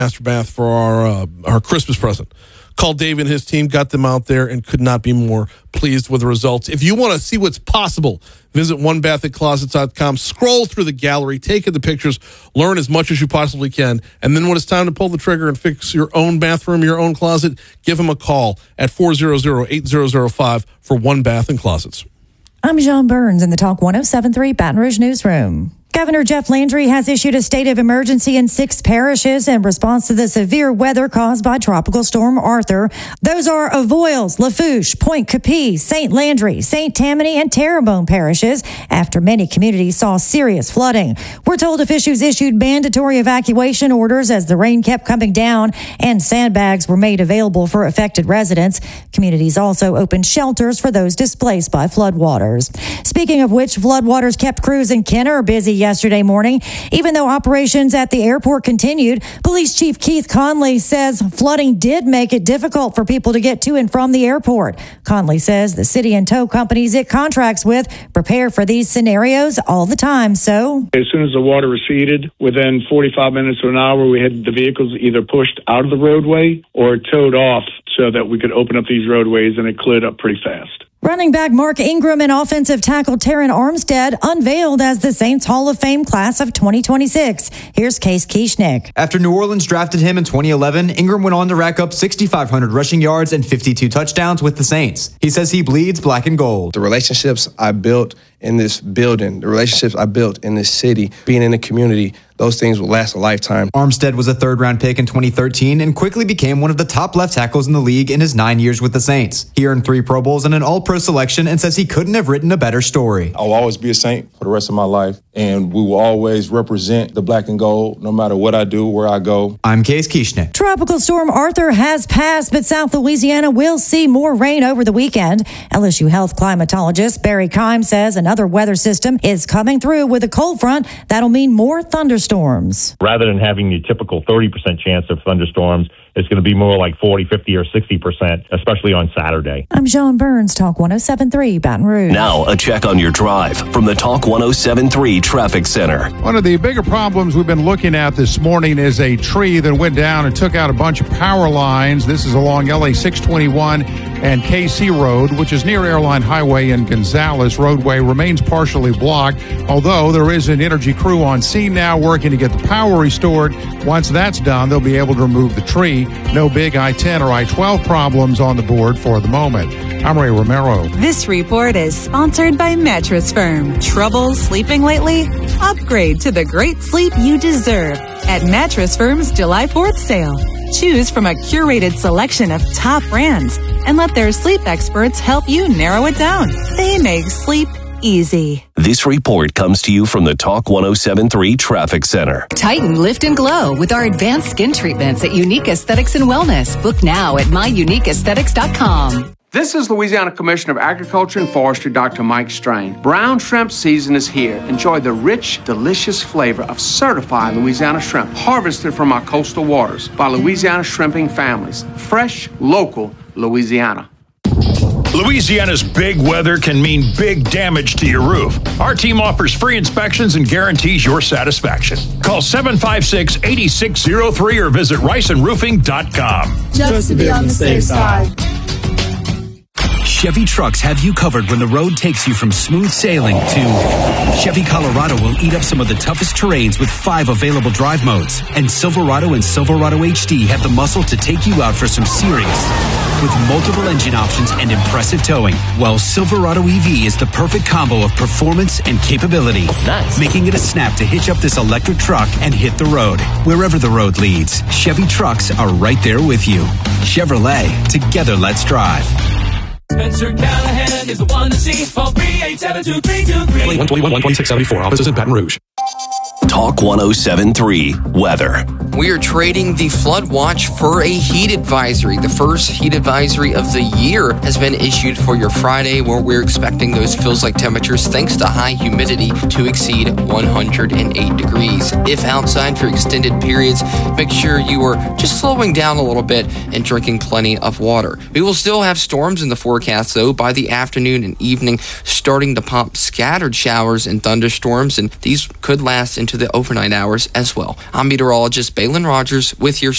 master bath for our Christmas present. Called Dave and his team, got them out there, and could not be more pleased with the results. If you want to see what's possible, visit onebathatclosets.com. Scroll through the gallery, take in the pictures, learn as much as you possibly can, and then when it's time to pull the trigger and fix your own bathroom, your own closet, give them a call at 400-8005 for One Bath and Closets. I'm John Burns in the Talk 107.3 Baton Rouge Newsroom. Governor Jeff Landry has issued a state of emergency in 6 parishes in response to the severe weather caused by Tropical Storm Arthur. Those are Avoyelles, Lafourche, Point Capiz, St. Landry, St. Tammany, and Terrebonne parishes after many communities saw serious flooding. We're told officials issued mandatory evacuation orders as the rain kept coming down and sandbags were made available for affected residents. Communities also opened shelters for those displaced by floodwaters. Speaking of which, floodwaters kept crews in Kenner busy yesterday morning. Even though operations at the airport continued, Police Chief Keith Conley says flooding did make it difficult for people to get to and from the airport. Conley says the city and tow companies it contracts with prepare for these scenarios all the time. So as soon as the water receded, within 45 minutes to an hour, we had the vehicles either pushed out of the roadway or towed off so that we could open up these roadways, and it cleared up pretty fast. Running back Mark Ingram and offensive tackle Terran Armstead unveiled as the Saints Hall of Fame class of 2026. Here's Case Kieschnick. After New Orleans drafted him in 2011, Ingram went on to rack up 6,500 rushing yards and 52 touchdowns with the Saints. He says he bleeds black and gold. The relationships I built in this building, the relationships I built in this city, being in the community, those things will last a lifetime. Armstead was a third-round pick in 2013 and quickly became one of the top left tackles in the league in his 9 years with the Saints. He earned 3 Pro Bowls and an All-Pro selection and says he couldn't have written a better story. I'll always be a Saint for the rest of my life, and we will always represent the black and gold no matter what I do, where I go. I'm Case Kieschnick. Tropical Storm Arthur has passed, but South Louisiana will see more rain over the weekend. LSU health climatologist Barry Keim says another weather system is coming through with a cold front that'll mean more thunderstorms. Rather than having the typical 30% chance of thunderstorms, it's going to be more like 40, 50, or 60%, especially on Saturday. I'm John Burns, Talk 107.3 Baton Rouge. Now, a check on your drive from the Talk 107.3 Traffic Center. One of the bigger problems we've been looking at this morning is a tree that went down and took out a bunch of power lines. This is along LA 621 and KC Road, which is near Airline Highway and Gonzales. Roadway remains partially blocked, although there is an energy crew on scene now working to get the power restored. Once that's done, they'll be able to remove the tree. No big I-10 or I-12 problems on the board for the moment. I'm Ray Romero. This report is sponsored by Mattress Firm. Trouble sleeping lately? Upgrade to the great sleep you deserve at Mattress Firm's July 4th sale. Choose from a curated selection of top brands and let their sleep experts help you narrow it down. They make sleep easy. This report comes to you from the Talk 107.3 Traffic Center. Tighten, lift, and glow with our advanced skin treatments at Unique Aesthetics and Wellness. Book now at myuniqueaesthetics.com. This is Louisiana Commissioner of Agriculture and Forestry, Dr. Mike Strain. Brown shrimp season is here. Enjoy the rich, delicious flavor of certified Louisiana shrimp, harvested from our coastal waters by Louisiana shrimping families. Fresh, local Louisiana. Louisiana's big weather can mean big damage to your roof. Our team offers free inspections and guarantees your satisfaction. Call 756-8603 or visit riceandroofing.com. Just to be on the safe side. Chevy trucks have you covered when the road takes you from smooth sailing to Chevy Colorado will eat up some of the toughest terrains with 5 available drive modes. And Silverado and Silverado HD have the muscle to take you out for some serious with multiple engine options and impressive towing. While Silverado EV is the perfect combo of performance and capability. Nice. Making it a snap to hitch up this electric truck and hit the road. Wherever the road leads, Chevy trucks are right there with you. Chevrolet, together let's drive. Spencer Callahan is the one to see. Call 387-2323. 121-12674. Offices in Baton Rouge. Talk 107.3 Weather. We are trading the flood watch for a heat advisory. The first heat advisory of the year has been issued for your Friday, where we're expecting those feels-like temperatures, thanks to high humidity, to exceed 108 degrees. If outside for extended periods, make sure you are just slowing down a little bit and drinking plenty of water. We will still have storms in the forecast, though, by the afternoon and evening, starting to pop scattered showers and thunderstorms, and these could last into the the overnight hours as well. I'm meteorologist Balin Rogers with your